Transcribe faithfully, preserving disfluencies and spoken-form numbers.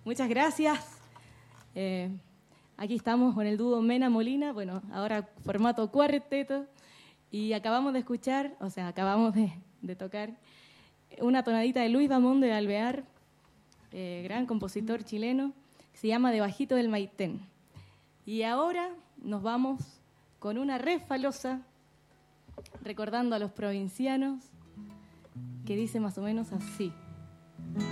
Muchas gracias. Eh, aquí estamos con el dúo Mena Molina, bueno, ahora formato cuarteto, y acabamos de escuchar, o sea, acabamos de, de tocar una tonadita de Luis Damón de Alvear, eh, gran compositor chileno, que se llama Debajito del Maitén. Y ahora nos vamos con una refalosa, recordando a los provincianos, que dice más o menos así.